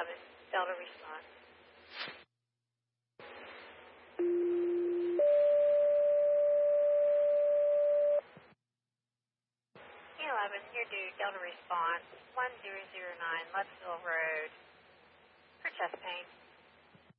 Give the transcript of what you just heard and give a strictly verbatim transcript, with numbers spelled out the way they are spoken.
eleven, Delta response. E eleven, here due, Delta response, one zero zero nine, Lettsville Road, for chest pain.